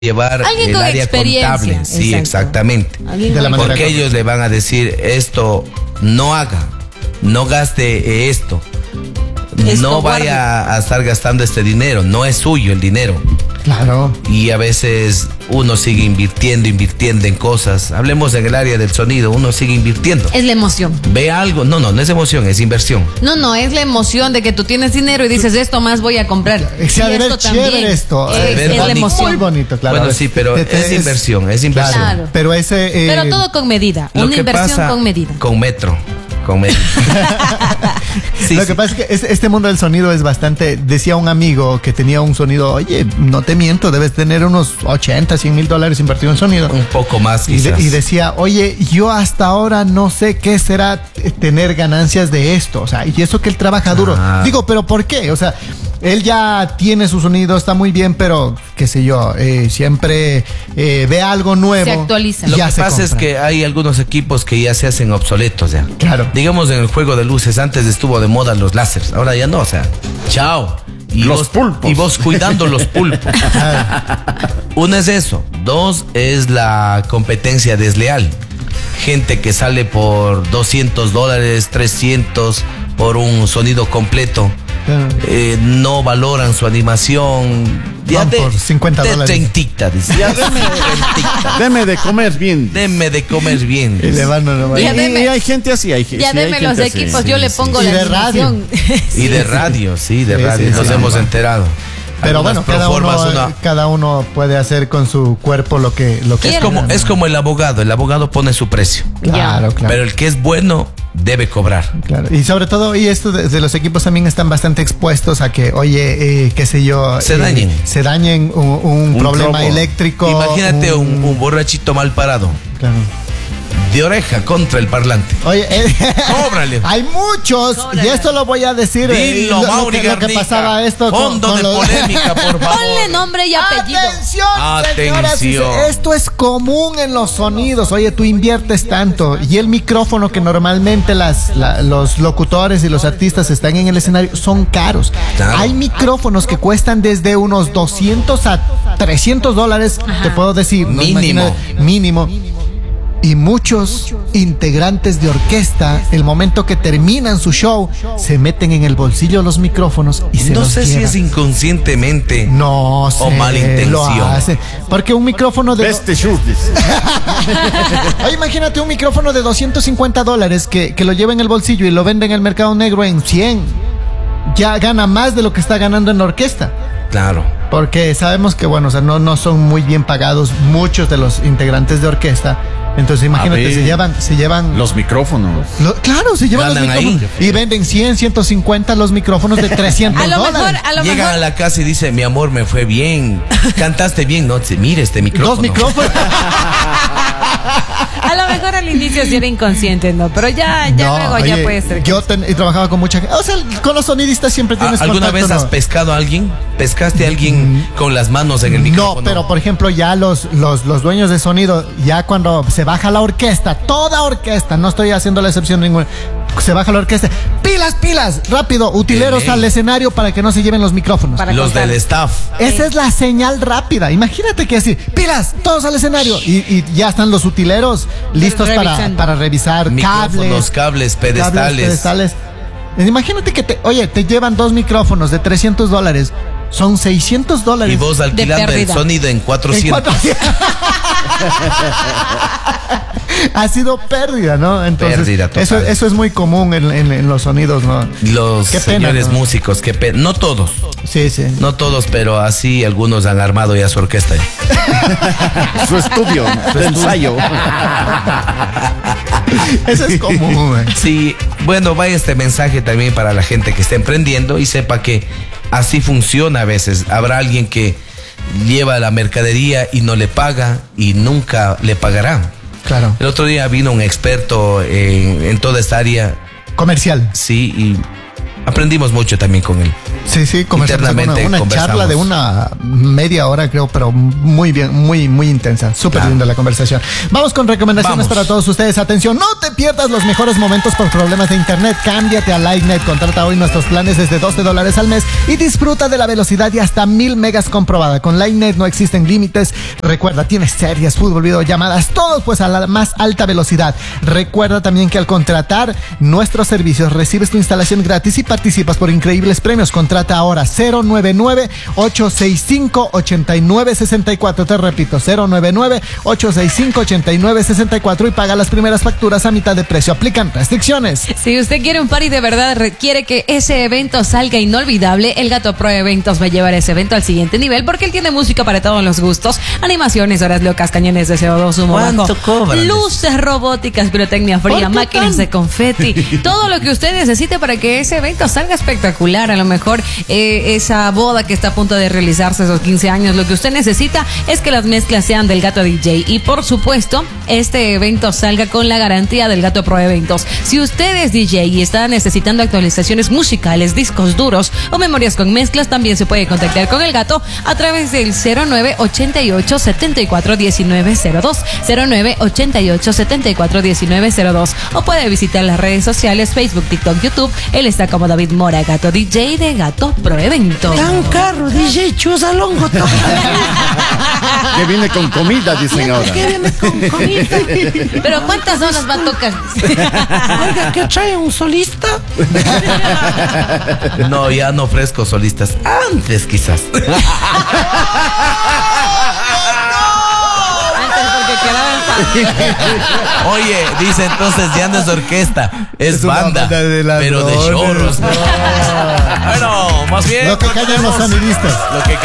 llevar alguien el con área contable. Sí, exactamente. Porque ellos le van a decir, esto no haga, no gaste esto, no vaya a estar gastando este dinero, no es suyo el dinero. Claro. Y a veces uno sigue invirtiendo en cosas. Hablemos en el área del sonido, uno sigue invirtiendo. Es la emoción. Ve algo, no es emoción, es inversión. No, es la emoción de que tú tienes dinero y dices, esto más voy a comprar. Se ha de ver chévere esto. Es la emoción. Muy bonito, claro. Bueno, sí, pero es inversión. Claro. Pero pero todo con medida, una inversión con medida. Con metro. Sí, lo que pasa es que este mundo del sonido es bastante. Decía un amigo que tenía un sonido, oye, no te miento, debes tener unos 80, 100 mil dólares invertido en sonido. Un poco más quizás. Y decía, oye, yo hasta ahora no sé qué será tener ganancias de esto. O sea, y eso que él trabaja duro. Digo, pero ¿por qué? O sea, él ya tiene su sonido, está muy bien, pero qué sé yo, siempre ve algo nuevo. Se actualiza. Lo que pasa es que hay algunos equipos que ya se hacen obsoletos ya. Claro. Digamos en el juego de luces, antes estuvo de moda los láseres, ahora ya no, o sea, chao. Y los pulpos. Y vos cuidando los pulpos. Uno es eso. Dos es la competencia desleal. Gente que sale por $200, 300 por un sonido completo. No valoran su animación. Ya por $50. Deme de comer bien. Deme de comer bien. Y le van y hay gente así. Ya deme los equipos, yo le pongo la animación. Y de radio, nos hemos enterado. Pero bueno, cada uno puede hacer con su cuerpo lo que es como el abogado pone su precio. Claro. Pero el que es bueno debe cobrar. Claro. Y sobre todo, y esto de los equipos también están bastante expuestos a que, oye, qué sé yo, se dañen un problema eléctrico. Imagínate un borrachito mal parado. Claro. De oreja contra el parlante. Oye, cóbrale. Hay muchos, y esto lo voy a decir. Dilo, lo que pasaba esto fondo de polémica, por favor. Ponle nombre y apellido. Atención, señoras, esto es común en los sonidos. Oye, tú inviertes tanto y el micrófono que normalmente los locutores y los artistas están en el escenario son caros. Claro. Hay micrófonos que cuestan desde unos $200 a $300, te puedo decir. Mínimo. Y muchos integrantes de orquesta, el momento que terminan su show, se meten en el bolsillo los micrófonos y se los llevan. No sé si es inconscientemente o mala intención. Porque un micrófono de... Oye, imagínate un micrófono de $250 que lo lleva en el bolsillo y lo vende en el mercado negro en 100. Ya gana más de lo que está ganando en la orquesta. Claro. Porque sabemos que, bueno, o sea, no son muy bien pagados muchos de los integrantes de orquesta. Entonces imagínate, se llevan los micrófonos. Claro, se llevan los micrófonos y venden 100, 150 los micrófonos de $300. A lo mejor llegan a la casa y dicen, mi amor, me fue bien, cantaste bien, no, mire este micrófono. 2 micrófonos. A lo mejor al inicio sí era inconsciente, ¿no? Pero ya luego ya puede ser. Yo he trabajado con mucha gente. O sea, con los sonidistas siempre tienes ¿Alguna contacto, vez has pescado a alguien? ¿Pescaste a alguien con las manos en el micrófono? No, pero por ejemplo ya los dueños de sonido, ya cuando se baja la orquesta, toda orquesta, no estoy haciendo la excepción ninguna, se baja la orquesta, pilas, rápido, utileros al escenario para que no se lleven los micrófonos. Los del staff. Esa es la señal rápida. Imagínate que decir, pilas, todos al escenario. Y ya están los utileros listos para revisar cables, pedestales. Imagínate que te llevan 2 micrófonos de $300. Son $600. Y vos alquilando el sonido en 400. Ha sido pérdida, ¿no? Entonces, pérdida total. Eso es muy común en los sonidos, ¿no? Los señores músicos, qué pena. No todos. Sí. No todos, pero así algunos han armado ya su orquesta. Su estudio, su ensayo. Eso es común. Sí, bueno, vaya este mensaje también para la gente que está emprendiendo y sepa que así funciona a veces. Habrá alguien que lleva la mercadería y no le paga y nunca le pagará. Claro. El otro día vino un experto en toda esta área comercial. Sí, y aprendimos mucho también con él. Sí, internamente una charla de una media hora, creo, pero muy bien, muy intensa. Súper linda la conversación. Vamos con recomendaciones para todos ustedes. Atención, no te pierdas los mejores momentos por problemas de internet. Cámbiate a LiveNet. Contrata hoy nuestros planes desde $12 al mes y disfruta de la velocidad y hasta 1000 megas comprobada. Con LiveNet no existen límites. Recuerda, tienes series, fútbol, videollamadas, todos pues a la más alta velocidad. Recuerda también que al contratar nuestros servicios recibes tu instalación gratis y participas por increíbles premios. Contrata ahora 099-865-8964. Te repito, 099-865-8964 y paga las primeras facturas a mitad de precio. Aplican restricciones. Si usted quiere un party de verdad, quiere que ese evento salga inolvidable, el Gato Pro Eventos va a llevar ese evento al siguiente nivel porque él tiene música para todos los gustos, animaciones, horas locas, cañones de CO2, humo bajo, luces robóticas, pirotecnia fría, máquinas de confeti, todo lo que usted necesite para que ese evento salga espectacular. A lo mejor esa boda que está a punto de realizarse, esos 15 años, lo que usted necesita es que las mezclas sean del Gato DJ y por supuesto este evento salga con la garantía del Gato Pro Eventos. Si usted es DJ y está necesitando actualizaciones musicales, discos duros o memorias con mezclas, también se puede contactar con el Gato a través del 0988-741902 0988-741902 o puede visitar las redes sociales Facebook, TikTok, YouTube. Él está como David Mora, Gato DJ de Gato Pro Eventos. Tan caro, DJ Chusalongo. Que viene con comida, dicen ahora. Que viene con comida. Pero ¿cuántas horas va a tocar? Oiga, ¿qué trae un solista? No, ya no ofrezco solistas. Antes quizás. Oye, dice entonces ya no es orquesta, es banda, pero de chorros. Bueno, más bien lo que callan los sonidistas. Lo que